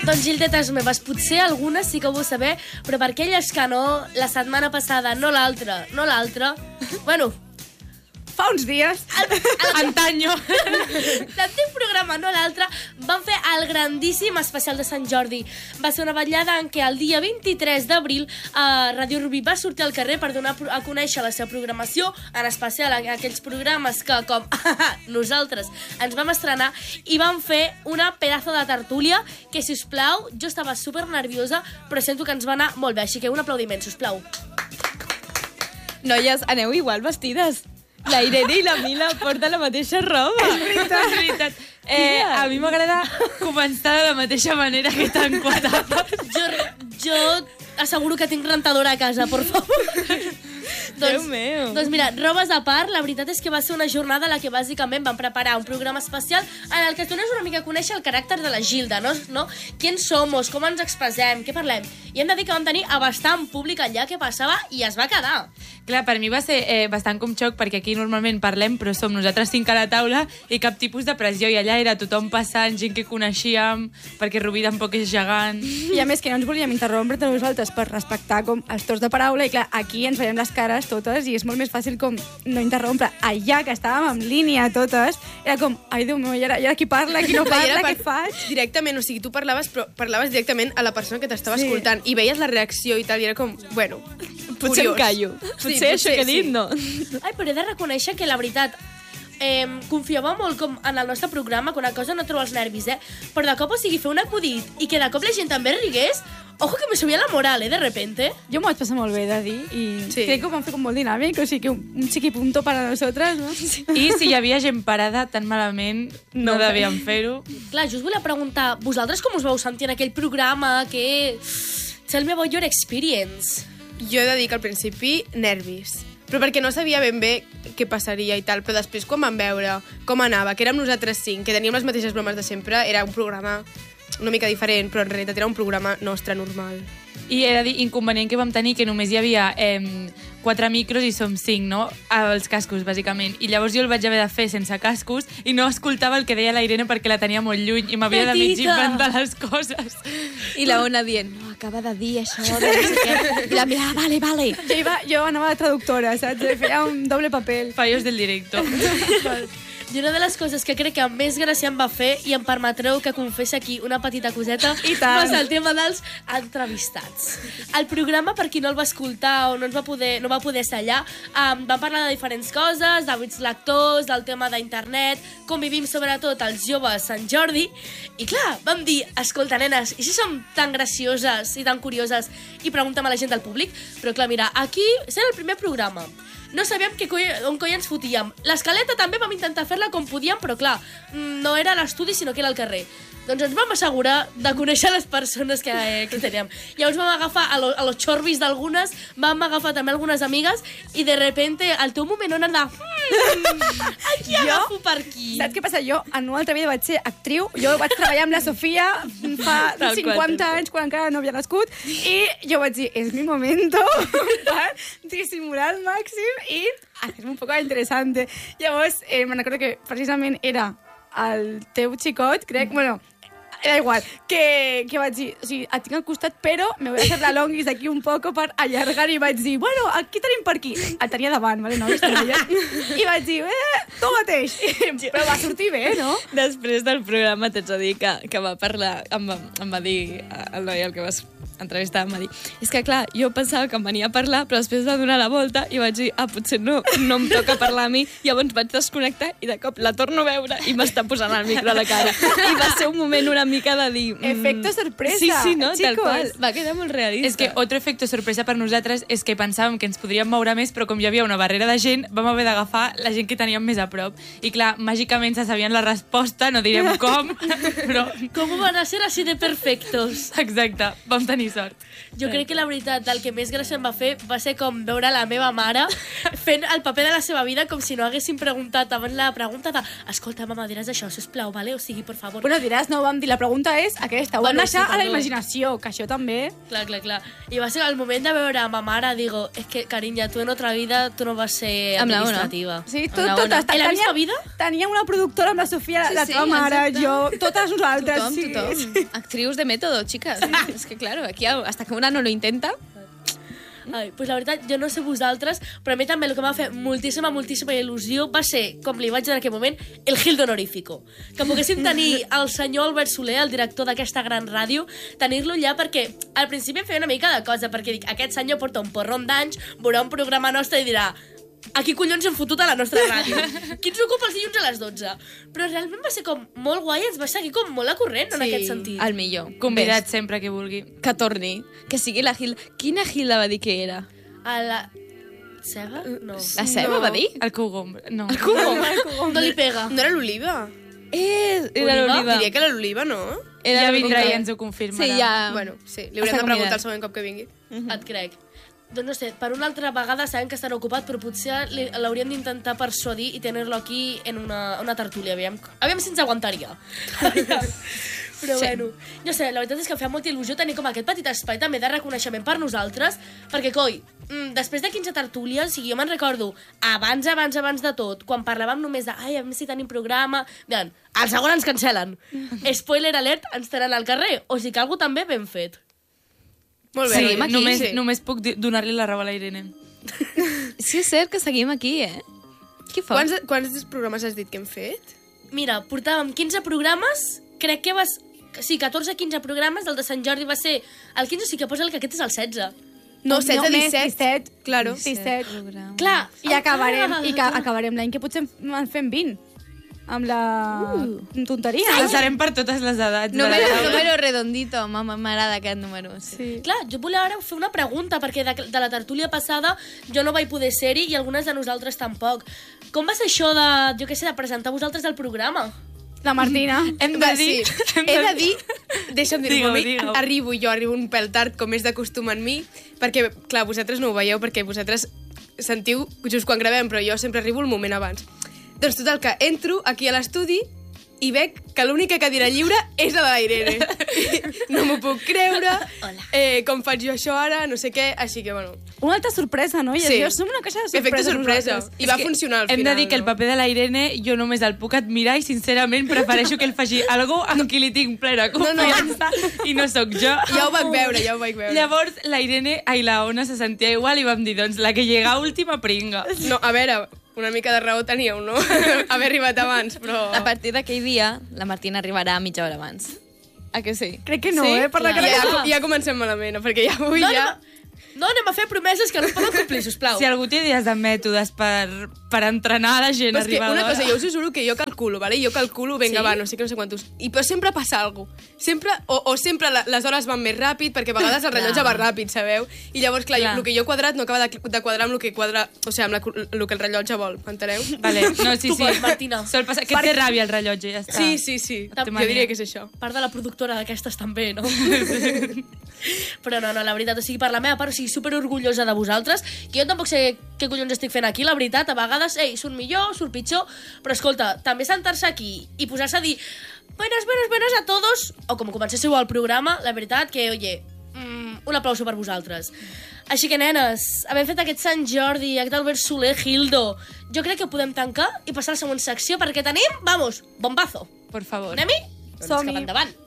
Doncs, Gildetes meves, potser algunes sí que ho vau saber, però per aquelles que no, la setmana passada, no l'altra, bueno, Fa uns dies. Antaño. l'antic programa, no l'altre, van fer el grandíssim especial de Sant Jordi. Va ser una vetllada en què el dia 23 d'abril Radio Rubí va sortir al carrer per donar a conèixer la seva programació, en especial aquells programes que, com nosaltres, ens vam estrenar, i van fer una pedazo de tertúlia que, si us plau, jo estava super nerviosa, però sento que ens va anar molt bé, així que un aplaudiment, si us plau. Noies, aneu igual vestides. La Irene i la Mila porten la mateixa roba. És veritat. A mi m'agrada començar de la mateixa manera que tan quadrada. Jo asseguro que tinc rentadora a casa, por favor. Déu meu. Doncs mira, robes a part, la veritat és que va ser una jornada en la que bàsicament vam preparar un programa especial en el que es donés una mica a conèixer el caràcter de la Gilda, no? Qui somos, com ens expressem, què parlem. I hem de dir que vam tenir a bastant públic allà que passava i es va quedar. Clar, per mi va ser bastant com xoc, perquè aquí normalment parlem, però som nosaltres 5 a la taula i cap tipus de pressió, i allà era tothom passant, gent que coneixíem, perquè Rubí tampoc és gegant. I a més que no ens volíem interrompre entre nosaltres per respectar com els torns de paraula, i clar, aquí ens veiem les cares totes i és molt més fàcil com no interrompre. Allà, que estàvem en línia totes, era com, ai, Déu meu, i ara qui parla, qui no parla, què faig? Directament, o sigui, tu parlaves, però parlaves directament a la persona que t'estava escoltant i veies la reacció i tal, i era com, bueno, Potser em callo. Potser això que he dit, no. Ai, però he de reconèixer que, la veritat, confiava molt com en el nostre programa, que una cosa no trobo els nervis, però de cop, o sigui, fer un acudit i que de cop la gent també rigués, ojo que me subia la moral, de repente. Jo m'ho vaig passar molt bé de dir i crec que ho vam fer com molt dinàmic, o sigui que un chiquipunto para nosotras, no? I si hi havia gent parada tan malament, no devíem fer-ho. Clar, jo us volia preguntar, vosaltres com us vau sentir en aquell programa? Tell me about your experience. Jo he de dir que al principi nervis, però perquè no sabia ben bé què passaria i tal, però després quan vam veure com anava, que érem nosaltres 5, que teníem les mateixes bromes de sempre, era un programa una mica diferent, però en realitat era un programa nostre normal. I he de dir, inconvenient que vam tenir, que només hi havia 4 micros i som 5, no? Els cascos, bàsicament. I llavors jo el vaig haver de fer sense cascos i no escoltava el que deia la Irene perquè la tenia molt lluny i m'havia de mig inventar les coses. I la Ona dient, no, acaba de dir això, de no sé què. I la Mila, vale. Jo anava de traductora, saps? Feia un doble paper. Fallos del directo. I una de les coses que crec que més gràcia em va fer, i em permetreu que confessi aquí una petita coseta, va ser el tema dels entrevistats. El programa, per qui no el va escoltar o no va poder ser allà, vam parlar de diferents coses, d'hàbits lectors, del tema d'internet, com vivim sobretot els joves Sant Jordi, i clar, vam dir, escolta, nenes, i si som tan gracioses i tan curioses i preguntem a la gent del públic? Però clar, mira, aquí serà el primer programa. No sabíem on coi ens fotíem. L'escaleta també vam intentar fer-la com podíem, però clar, no era a l'estudi, sinó que era al carrer. Doncs ens vam assegurar de conèixer les persones que teníem. Llavors vam agafar a los chorbis d'algunes, vam agafar també algunes amigues, i de repente, al teu moment on anar aquí agafo per aquí. Saps què passa? Jo en una altra vida vaig ser actriu, jo vaig treballar amb la Sofia fa 50 anys, quan encara no havia nascut, i jo vaig dir, és mi momento per dissimular al màxim i hacer-me un poco interesante. Llavors, me'n recordo que precisament era el teu xicot, crec, bueno, era igual, que vaig dir, o sigui, et tinc al costat, però me voy a hacer la longuis d'aquí un poco per allargar, i vaig dir, bueno, aquí tenim per aquí. El tenia davant, vale, no? I vaig dir, tu mateix. Però va sortir bé, no? Després del programa t'haig de dir que va parlar, em va dir el noi el que vas entrevistar, em va dir, és que clar, jo pensava que em venia a parlar, però després va donar la volta i vaig dir, potser no em toca parlar a mi, llavors vaig desconnectar i de cop la torno a veure i m'està posant el micro a la cara. I va ser un moment una mica de dir... Efecto sorpresa, sí, no? chicos. Tal qual. Va quedar molt realista. És que otro efecto sorpresa per nosaltres és que pensàvem que ens podríem moure més, però com hi havia una barrera de gent, vam haver d'agafar la gent que teníem més a prop. I clar, màgicament se sabien la resposta, no direm com, però... Com van a ser així de perfectos? Exacte, vam tenir sort. Jo crec que la veritat, el que més gràcia em va fer va ser com veure la meva mare fent el paper de la seva vida com si no haguessin preguntat abans la pregunta de escolta, mama, diràs això, sisplau, vale? O sigui, per favor. Bueno, diràs, no vam dir la pregunta és aquesta. Ho vam deixar a la imaginació, que això també... Clar. I va ser el moment de veure a ma mare, digo, es que, cariña, tu en otra vida tu no vas ser administrativa. Sí, totes. En la misma vida? Tenia una productora amb la Sofia, la teva mare, jo, totes nosaltres. Tothom. Actrius de método, chicas. Es que, claro, aquí hasta que una no lo intenta... Ai, pues la veritat, jo no sé vosaltres, però a mi també el que m'ha fet moltíssima il·lusió va ser, com li vaig dir en aquell moment, el Gildo Honorífico. Que poguéssim tenir el senyor Albert Soler, el director d'aquesta gran ràdio, tenir-lo allà perquè al principi em feia una mica de cosa, perquè dic, aquest senyor porta un porron d'anys, veurà un programa nostre i dirà a qui collons hem fotut a la nostra ràdio? Qui ens ocupa els dilluns a les 12? Però realment va ser com molt guai, ens va seguir com molt a corrent en aquest sentit. El millor. Convidat sempre que vulgui. Que torni. Que sigui la Gilda. Quina Gilda va dir que era? A la... Ceba? No. La Ceba va dir? El cogom. No. El cogom. No li pega. No era l'Oliva? Era l'Oliva. Diria que era l'Oliva, no? Ja vindrà i ens ho confirmarà. Sí, ja... Bueno, sí, li haurem de preguntar el següent cop que vingui. Et crec. Doncs no sé, per una altra vegada sabem que estarà ocupat, però potser l'hauríem d'intentar persuadir i tenir-lo aquí en una tertúlia, aviam si ens aguantaria. Però bueno, no sé, la veritat és que em fa molta il·lusió tenir com aquest petit espai també de reconeixement per nosaltres, perquè, coi, després de 15 tertúlies, o sigui, jo me'n recordo, abans de tot, quan parlàvem només de, ai, a veure si tenim programa, miren, al segon ens cancel·len. Spoiler alert, ens tenen al carrer, o sigui que algú també ben fet. Molt bé, seguim aquí. Només puc donar-li la raó a la Irene. Sí, és cert que seguim aquí, eh? Què fa? Quants programes has dit que hem fet? Mira, portàvem 15 programes, crec que sí, 14-15 programes, el de Sant Jordi va ser el 15, o sigui que posa que aquest és el 16. No, 16, més, 17. Claro. 17. Clar, I acabarem l'any que potser en fem 20. Amb la tonteria. Passarem per totes les edats. Número redondito, m'agrada aquest número. Sí. Clar, jo volia ara fer una pregunta, perquè de la tertúlia passada jo no vaig poder ser-hi i algunes de nosaltres tampoc. Com va ser això de, jo què sé, de presentar vosaltres el programa? La Martina. Hem de dir... He de dir, deixa'm dir-ho a mi, Digue-ho. arribo un pèl tard, com és de costum en mi, perquè, clar, vosaltres no ho veieu, perquè vosaltres sentiu just quan gravem, però jo sempre arribo el moment abans. Doncs total, que entro aquí a l'estudi i veig que l'única cadira lliure és la de la Irene. No m'ho puc creure. Com faig jo això ara, no sé què, així que, bueno... Una altra sorpresa, no? I Sí. jo som una caixa de sorpresa. Efecte sorpresa. nosaltres. I va funcionar al Hem final. de dir que el paper de la Irene jo només el puc admirar i sincerament prefereixo que ell faci algo amb qui li tinc plena confiança i no sóc jo. Ja ho vaig veure. Llavors la Irene i la Ona se sentia igual i vam dir, doncs la que llega última pringa. No, a veure, una mica de raó teníeu, no? Haver arribat abans, però... A partir d'aquell dia, la Martina arribarà mitja hora abans. A que sí? Crec que no, Sí? per la Clar. cara Ja comencem malament, perquè ja avui ja... No, anem a fer promeses que no es poden complir, sisplau. Si algú té idees de mètodes per entrenar la gent a Però és que arribar a una l'hora... cosa, jo us juro que jo calculo, ¿vale? Jo calculo, vinga, Sí? va, no sé què, no sé quantos. Però sempre passa alguna cosa. Sempre, o sempre les hores van més ràpid, perquè a vegades el rellotge va ràpid, sabeu? I llavors, clar, Clar. el que jo he quadrat no acaba de quadrar amb el que quadra... O sigui, amb el que el rellotge vol, m'enteneu? Vale, no, sí, Tu sí. pots, Martina. Sol passar. Que et té ràbia el rellotge, ja està. Sí. Té Jo mania. diria que és això. Part de la productora d'aquestes també, no? Però no, la veritat, o sigui, per la meva part, o sigui, super orgullosa de vosaltres, que jo tampoc sé què collons estic fent aquí, la veritat, a vegades, surt millor, surt pitjor, però escolta, també sentar-se aquí i posar-se a dir buenas a todos, o com comencéssiu el programa, la veritat que, oye, un aplauso per vosaltres. Així que, nenes, havent fet aquest Sant Jordi, aquest Albert Soler, Gildo, jo crec que podem tancar i passar a la següent secció, perquè tenim, vamos, bombazo. Por favor. Anem-hi? Doncs Som-hi. cap endavant.